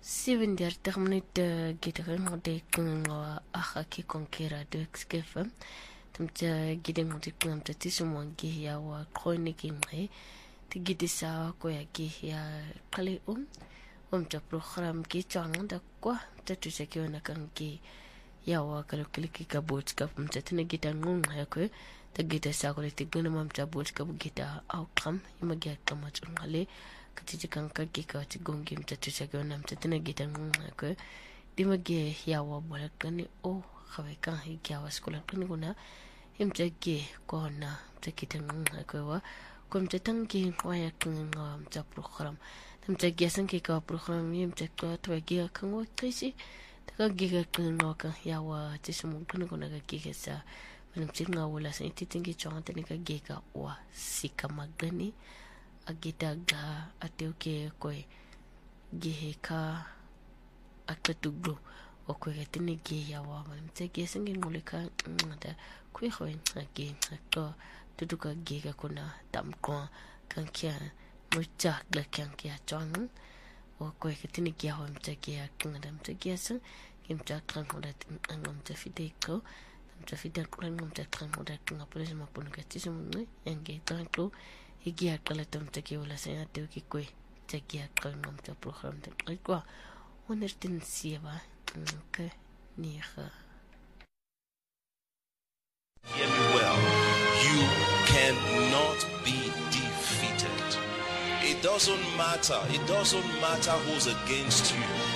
37 minute gitarang de kunga akaki konkera de xkefa tumta gideng de kunga tatisu mongi ya wa chronique ngai tigidisa ko ya gi ya kali ta program ki chang da kwa tatu se ki ona kan ki ya wa kalo kliki ka bot ka tumta tine gitangung ha ko ta gidisa ko ti guna mam ta bot ka gita outcome imagi kama chungale katijikan kaki ka tigongi mtatu sa gona mtatu na gita ko dimage yawa bola kani o khaweka hikyawa skola kani guna imtake ko na mtakita ko wa ko mtatangi waya kinga mta program mtake sanki ka program mtake to giga kango trisi taka giga kinga ka yawa tisumu kani guna ka giga sa mtsinga wala sa ititingi chonta ni ka giga wa sikamagani agitaga ateuke koe giheka atutuglu o koe tini gi ya wa mte gi singi mulika da koe koe gi to tutuka gi ka kuna tamko kan kia mucha gla kan kia chon o koe tini gi ya wa mte gi ya kinga da mte gi san kimta kan hoda angam te fideko mte fideko angam te kan hoda kinga polisi mapunu ka tisumu yange tanko Igia kalatum taki wala sa ate ki kwe tagia kalngam ta program ta kwa onertin sieva ke niha. Hear me well. You cannot be defeated. It doesn't matter. It doesn't matter who's against you.